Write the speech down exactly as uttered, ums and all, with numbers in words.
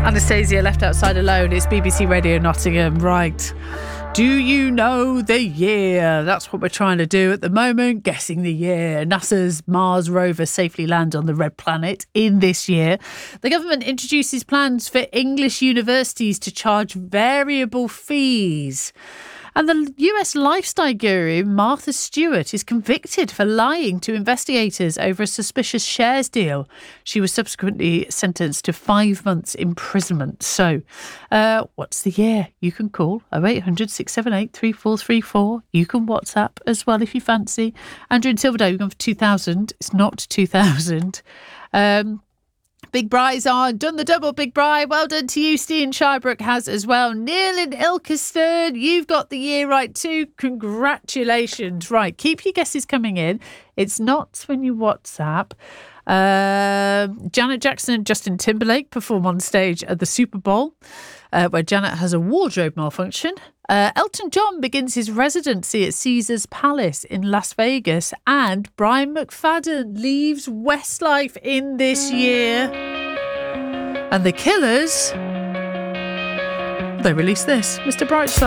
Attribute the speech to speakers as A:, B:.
A: Anastasia, Left Outside Alone. It's B B C Radio Nottingham. Right. Do you know the year? That's what we're trying to do at the moment, guessing the year. NASA's Mars rover safely lands on the red planet in this year. The government introduces plans for English universities to charge variable fees. And the U S lifestyle guru Martha Stewart is convicted for lying to investigators over a suspicious shares deal. She was subsequently sentenced to five months imprisonment. So, uh, what's the year? You can call oh eight hundred, six seven eight, three four three four. You can WhatsApp as well if you fancy. Andrew in Silverdale, we've gone for two thousand. It's not two thousand. Um... Big Bry's on. Done the double, Big Bry. Well done to you. Steen Shybrook has as well. Neil in Ilkeston, you've got the year right too. Congratulations. Right, keep your guesses coming in. It's not when you WhatsApp. Uh, Janet Jackson and Justin Timberlake perform on stage at the Super Bowl, uh, where Janet has a wardrobe malfunction. Uh, Elton John begins his residency at Caesars Palace in Las Vegas, and Brian McFadden leaves Westlife in this year. And the Killers, they released this, Mister Brightside.